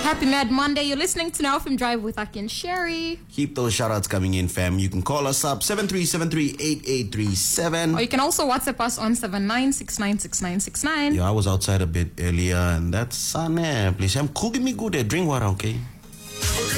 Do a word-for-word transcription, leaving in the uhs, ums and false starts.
Happy Mad Monday. You're listening to Now From Drive with Aki and Sherry. Keep those shoutouts coming in, fam. You can call us up seven three seven three eight eight three seven. Or you can also WhatsApp us on seven nine six nine six nine six nine. Yeah, I was outside a bit earlier and that's sun. Please, I'm cooking me good. Drink water, okay?